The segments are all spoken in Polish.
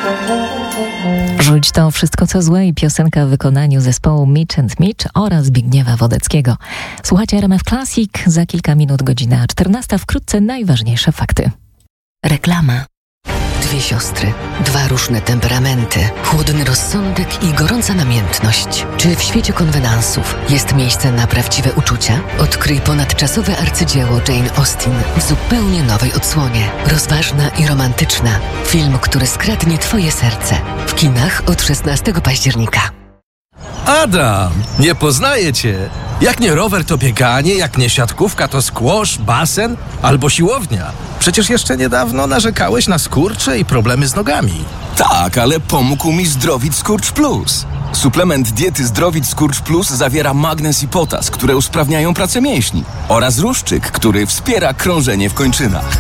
Rzuć to wszystko co złe i piosenka w wykonaniu zespołu Mitch & Mitch oraz Zbigniewa Wodeckiego. Słuchajcie RMF Classic, za kilka minut godzina 14, wkrótce najważniejsze fakty. Reklama. Dwie siostry, dwa różne temperamenty, chłodny rozsądek i gorąca namiętność. Czy w świecie konwenansów jest miejsce na prawdziwe uczucia? Odkryj ponadczasowe arcydzieło Jane Austen w zupełnie nowej odsłonie. Rozważna i romantyczna. Film, który skradnie Twoje serce. W kinach od 16 października. Adam, nie poznaję cię. Jak nie rower, to bieganie, jak nie siatkówka, to squash, basen albo siłownia. Przecież jeszcze niedawno narzekałeś na skurcze i problemy z nogami. Tak, ale pomógł mi Zdrowit Skurcz Plus. Suplement diety Zdrowit Skurcz Plus zawiera magnez i potas, które usprawniają pracę mięśni, oraz ruszczyk, który wspiera krążenie w kończynach.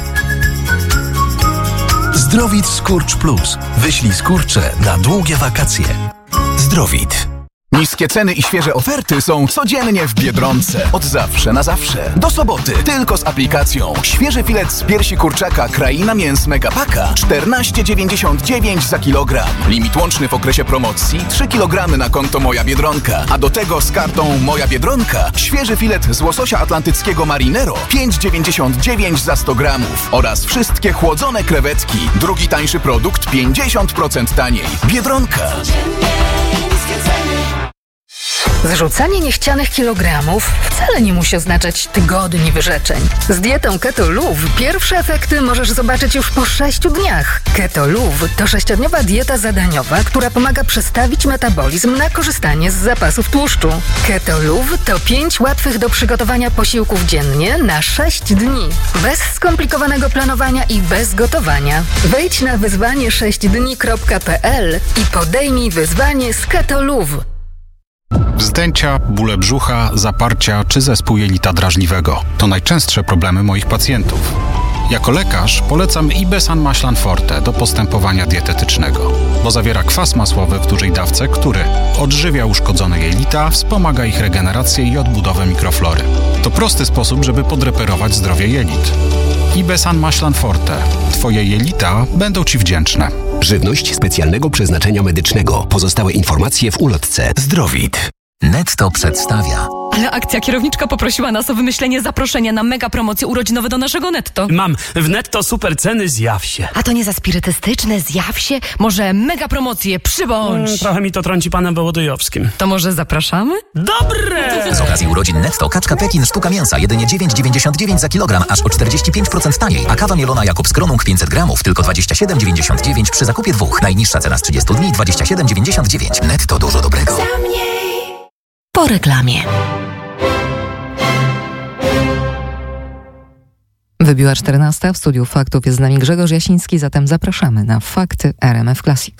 Zdrowit Skurcz Plus. Wyślij skurcze na długie wakacje. Zdrowit. Niskie ceny i świeże oferty są codziennie w Biedronce. Od zawsze na zawsze. Do soboty. Tylko z aplikacją. Świeży filet z piersi kurczaka Kraina Mięs Megapaka 14,99 za kilogram. Limit łączny w okresie promocji 3 kg na konto Moja Biedronka. A do tego z kartą Moja Biedronka świeży filet z łososia atlantyckiego Marinero 5,99 za 100 gramów. Oraz wszystkie chłodzone krewetki. Drugi tańszy produkt 50% taniej. Biedronka. Zrzucanie niechcianych kilogramów wcale nie musi oznaczać tygodni wyrzeczeń. Z dietą Keto Luv pierwsze efekty możesz zobaczyć już po 6 dniach. Keto Luv to 6-dniowa dieta zadaniowa, która pomaga przestawić metabolizm na korzystanie z zapasów tłuszczu. Keto Luv to 5 łatwych do przygotowania posiłków dziennie na 6 dni. Bez skomplikowanego planowania i bez gotowania. Wejdź na wyzwanie6dni.pl i podejmij wyzwanie z Keto Luv. Wzdęcia, bóle brzucha, zaparcia czy zespół jelita drażliwego to najczęstsze problemy moich pacjentów. Jako lekarz polecam Ibesan Maślan Forte do postępowania dietetycznego, bo zawiera kwas masłowy w dużej dawce, który odżywia uszkodzone jelita, wspomaga ich regenerację i odbudowę mikroflory. To prosty sposób, żeby podreperować zdrowie jelit. Ibesan Maślan Forte. Twoje jelita będą Ci wdzięczne. Żywność specjalnego przeznaczenia medycznego. Pozostałe informacje w ulotce. Zdrowit. Netto przedstawia. Ale akcja, kierowniczka poprosiła nas o wymyślenie zaproszenia na mega promocję urodzinowe do naszego Netto. Mam, w Netto super ceny, zjaw się. A to nie za spirytystyczne, zjaw się? Może mega promocje, przybądź. Trochę mi to trąci panem Wołodyjowskim. To może zapraszamy? Dobre! Z okazji urodzin Netto kaczka Pekin sztuka mięsa jedynie 9,99 za kilogram, aż o 45% taniej. A kawa mielona Jakobs Kronung 500 gramów tylko 27,99 przy zakupie 2. Najniższa cena z 30 dni 27,99. Netto dużo dobrego. Po reklamie. Wybiła 14, w studiu faktów jest z nami Grzegorz Jasiński, zatem zapraszamy na Fakty RMF Classic.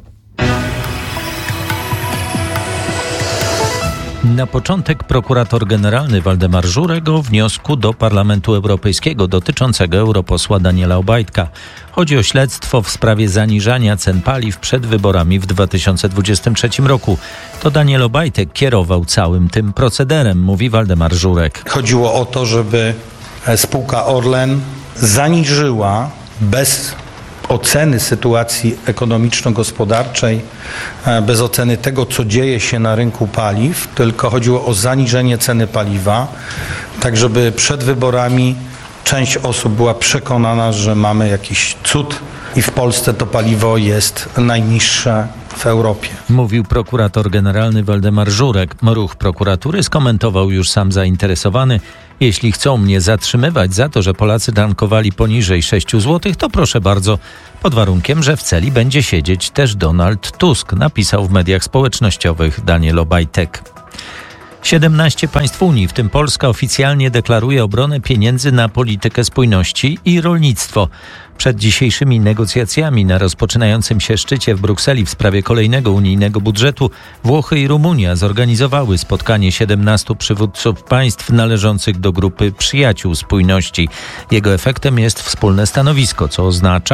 Na początek prokurator generalny Waldemar Żurek o wniosku do Parlamentu Europejskiego dotyczącego europosła Daniela Obajtka. Chodzi o śledztwo w sprawie zaniżania cen paliw przed wyborami w 2023 roku. To Daniel Obajtek kierował całym tym procederem, mówi Waldemar Żurek. Chodziło o to, żeby spółka Orlen zaniżyła bez oceny sytuacji ekonomiczno-gospodarczej, bez oceny tego, co dzieje się na rynku paliw, tylko chodziło o zaniżenie ceny paliwa, tak żeby przed wyborami część osób była przekonana, że mamy jakiś cud i w Polsce to paliwo jest najniższe w Europie. Mówił prokurator generalny Waldemar Żurek. Ruch prokuratury skomentował już sam zainteresowany. Jeśli chcą mnie zatrzymywać za to, że Polacy tankowali poniżej 6 zł, to proszę bardzo, pod warunkiem, że w celi będzie siedzieć też Donald Tusk, napisał w mediach społecznościowych Daniel Obajtek. 17 państw Unii, w tym Polska, oficjalnie deklaruje obronę pieniędzy na politykę spójności i rolnictwo. Przed dzisiejszymi negocjacjami na rozpoczynającym się szczycie w Brukseli w sprawie kolejnego unijnego budżetu Włochy i Rumunia zorganizowały spotkanie 17 przywódców państw należących do grupy przyjaciół spójności. Jego efektem jest wspólne stanowisko, co oznacza,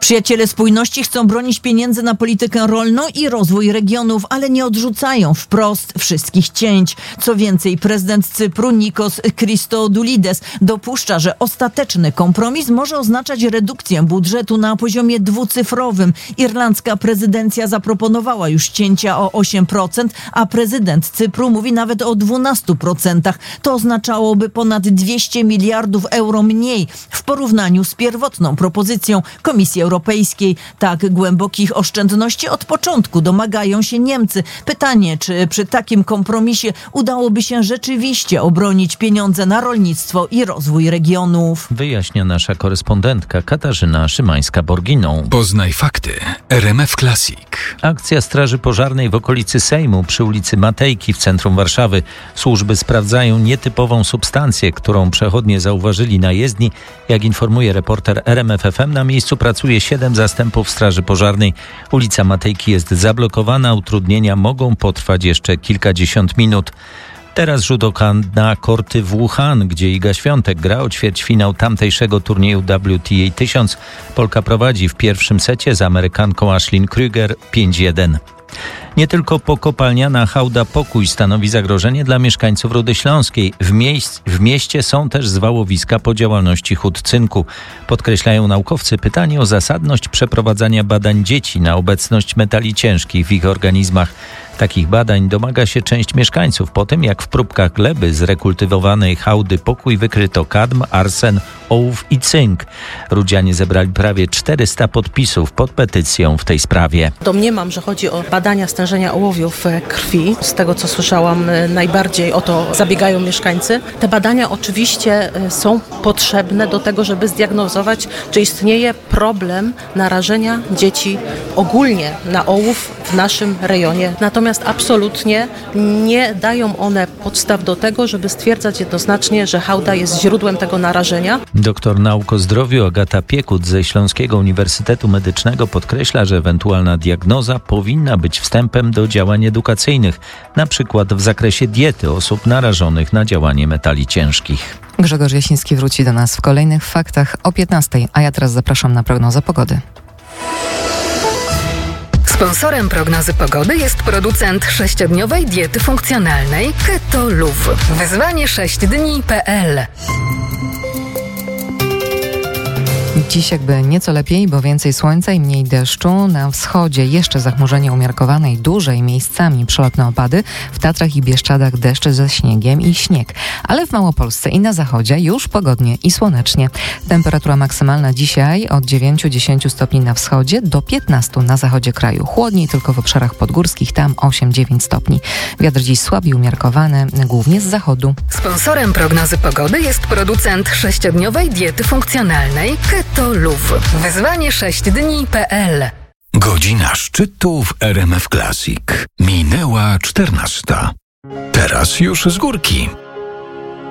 Przyjaciele spójności chcą bronić pieniędzy na politykę rolną i rozwój regionów, ale nie odrzucają wprost wszystkich cięć. Co więcej, prezydent Cypru Nikos Christodoulides dopuszcza, że ostateczny kompromis może oznaczać redukcję budżetu na poziomie dwucyfrowym. Irlandzka prezydencja zaproponowała już cięcia o 8%, a prezydent Cypru mówi nawet o 12%. To oznaczałoby ponad 200 miliardów euro mniej w porównaniu z pierwotną propozycją Komisji Europejskiej. Tak głębokich oszczędności od początku domagają się Niemcy. Pytanie, czy przy takim kompromisie udałoby się rzeczywiście obronić pieniądze na rolnictwo i rozwój regionów. Wyjaśnia nasza korespondentka Katarzyna Szymańska-Borginą. Poznaj fakty. RMF Classic. Akcja Straży Pożarnej w okolicy Sejmu przy ulicy Matejki w centrum Warszawy. Służby sprawdzają nietypową substancję, którą przechodnie zauważyli na jezdni. Jak informuje reporter RMF FM, na miejscu pracuje 7 zastępów Straży Pożarnej. Ulica Matejki jest zablokowana. Utrudnienia mogą potrwać jeszcze kilkadziesiąt minut. Teraz rzut oka na korty w Wuhan, gdzie Iga Świątek gra o ćwierćfinał tamtejszego turnieju WTA 1000. Polka prowadzi w pierwszym secie z Amerykanką Ashlyn Krüger 5-1. Nie tylko pokopalniana hałda Pokój stanowi zagrożenie dla mieszkańców Rudy Śląskiej. W mieście są też zwałowiska po działalności hut cynku. Podkreślają naukowcy, pytanie o zasadność przeprowadzania badań dzieci na obecność metali ciężkich w ich organizmach. Takich badań domaga się część mieszkańców po tym, jak w próbkach gleby z rekultywowanej hałdy Pokój wykryto kadm, arsen, ołów i cynk. Rudzianie zebrali prawie 400 podpisów pod petycją w tej sprawie. Domniemam, że chodzi o badania stężenia ołowiów krwi. Z tego, co słyszałam, najbardziej o to zabiegają mieszkańcy. Te badania oczywiście są potrzebne do tego, żeby zdiagnozować, czy istnieje problem narażenia dzieci ogólnie na ołów w naszym rejonie. Natomiast absolutnie nie dają one podstaw do tego, żeby stwierdzać jednoznacznie, że hałda jest źródłem tego narażenia. Doktor nauk o zdrowiu Agata Piekut ze Śląskiego Uniwersytetu Medycznego podkreśla, że ewentualna diagnoza powinna być wstępem do działań edukacyjnych, na przykład w zakresie diety osób narażonych na działanie metali ciężkich. Grzegorz Jasiński wróci do nas w kolejnych faktach o 15:00, a ja teraz zapraszam na prognozę pogody. Sponsorem prognozy pogody jest producent 6-dniowej diety funkcjonalnej Keto Luv. Wyzwanie 6dni.pl. Dziś jakby nieco lepiej, bo więcej słońca i mniej deszczu. Na wschodzie jeszcze zachmurzenie umiarkowane i duże i miejscami przelotne opady. W Tatrach i Bieszczadach deszcz ze śniegiem i śnieg. Ale w Małopolsce i na zachodzie już pogodnie i słonecznie. Temperatura maksymalna dzisiaj od 9-10 stopni na wschodzie do 15 na zachodzie kraju. Chłodniej tylko w obszarach podgórskich, tam 8-9 stopni. Wiatr dziś słabi umiarkowany, głównie z zachodu. Sponsorem prognozy pogody jest producent 6-dniowej diety funkcjonalnej Keto Luv. Wyzwanie 6dni.pl. Godzina szczytu w RMF Classic. Minęła 14:00. Teraz już z górki.